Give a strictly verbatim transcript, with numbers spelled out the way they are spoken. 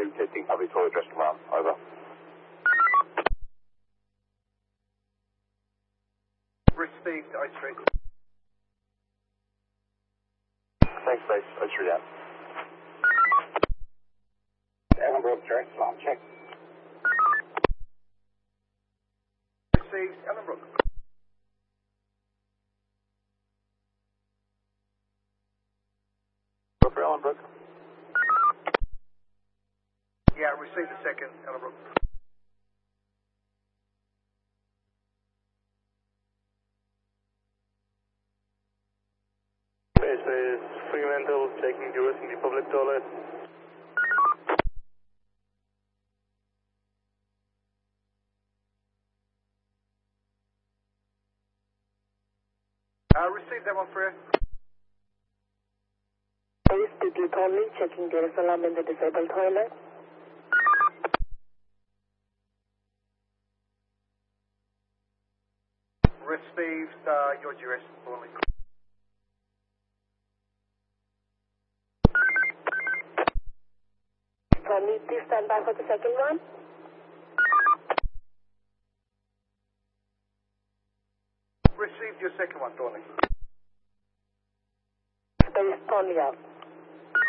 two, testing public toilet address command. Over. Received, O three. Thanks, base. O three out. Ellenbrook, address alarm check. Received, Ellenbrook. For Ellenbrook. Yeah, received the second, Ellenbrook. This is Fremantle taking Juris in the public toilet. Uh, received that one for you. Base Duke only checking there is alarm in the disabled toilet. Received, uh, your duress only. Tony, please stand by for the second one. Received your second one, Tony. Base Tony out.